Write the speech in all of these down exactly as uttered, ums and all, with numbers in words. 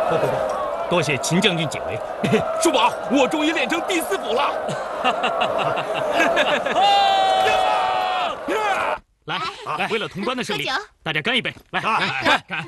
不不不，多谢秦将军解围。 叔宝，我终于练成第四斧了。 来来，为了潼关的胜利，大家干一杯！来来干！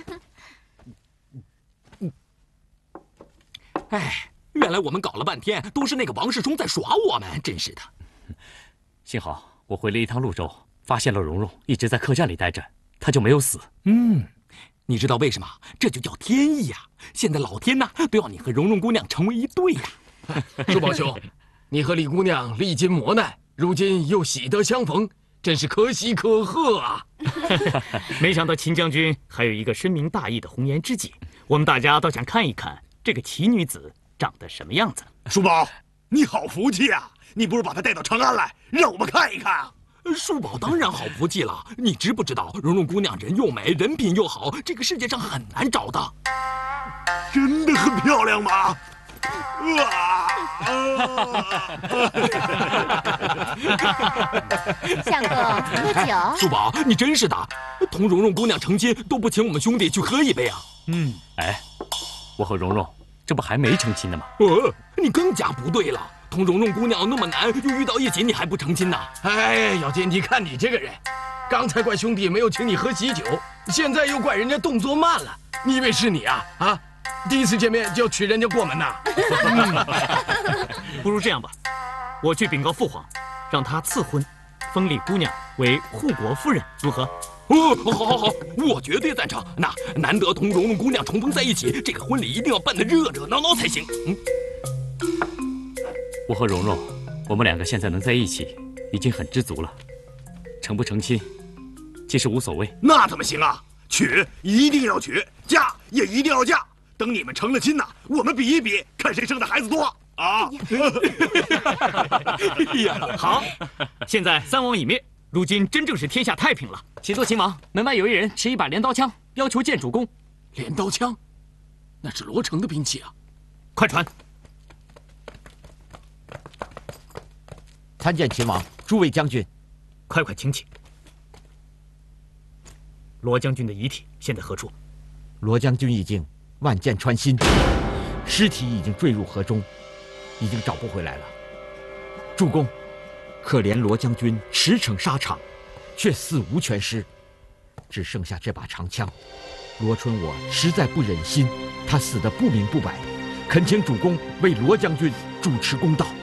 哎，原来我们搞了半天都是那个王世充在耍我们，真是的。 幸好我回了一趟潞州，发现了蓉蓉一直在客栈里待着，她就没有死。 嗯，你知道为什么？这就叫天意呀！现在老天呐，都要你和蓉蓉姑娘成为一对呀。 叔宝兄，你和李姑娘历经磨难，如今又喜得相逢，真是可喜可贺啊！ 没想到秦将军还有一个深明大义的红颜知己，我们大家倒想看一看这个奇女子长得什么样子。 叔宝，你好福气啊！你不如把她带到长安来，让我们看一看。 叔宝当然好福气了，你知不知道蓉蓉姑娘人又美，人品又好，这个世界上很难找的。 真的很漂亮吗？ 哇！相公，喝酒。 叔宝，你真是的，同蓉蓉姑娘成亲都不请我们兄弟去喝一杯啊！ 嗯，哎，我和蓉蓉这不还没成亲呢吗？ 呃，你更加不对了。同蓉蓉姑娘那么难，又遇到一起，你还不成亲呢？ 哎，小金，你看你这个人，刚才怪兄弟没有请你喝喜酒，现在又怪人家动作慢了。你以为是你啊？啊，第一次见面就要娶人家过门呐？ 不如这样吧，我去禀告父皇，让他赐婚，封李姑娘为护国夫人，如何？ 哦，好，好，好，我绝对赞成。那难得同蓉蓉姑娘重逢在一起，这个婚礼一定要办得热热闹闹才行。嗯。 我和蓉蓉，我们两个现在能在一起，已经很知足了。成不成亲，其实无所谓。 那怎么行啊？娶一定要娶，嫁也一定要嫁。等你们成了亲呐，我们比一比，看谁生的孩子多啊！ 哎呀，好，现在三王已灭，如今真正是天下太平了。 启奏秦王，门外有一人持一把镰刀枪，要求见主公。 镰刀枪，那是罗成的兵器啊！ 快传。 参见秦王，诸位将军， 快快请起。罗将军的遗体现在何处？ 罗将军已经万箭穿心，尸体已经坠入河中，已经找不回来了。主公，可怜罗将军驰骋沙场，却死无全尸，只剩下这把长枪。罗春我实在不忍心他死得不明不白，恳请主公为罗将军主持公道。